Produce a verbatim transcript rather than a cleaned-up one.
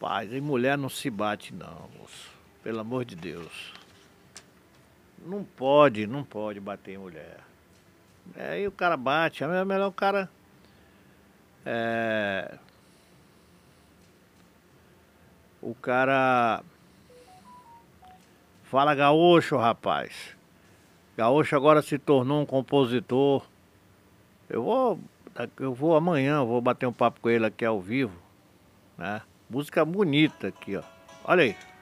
Rapaz, e mulher não se bate não, moço. Pelo amor de Deus. Não pode, não pode bater em mulher. Aí o cara bate, é melhor o cara... É... O cara... Fala gaúcho, rapaz. Gaúcho agora se tornou um compositor. Eu vou... Eu vou amanhã, eu vou bater um papo com ele aqui ao vivo, né? Música bonita aqui, ó. Olha aí.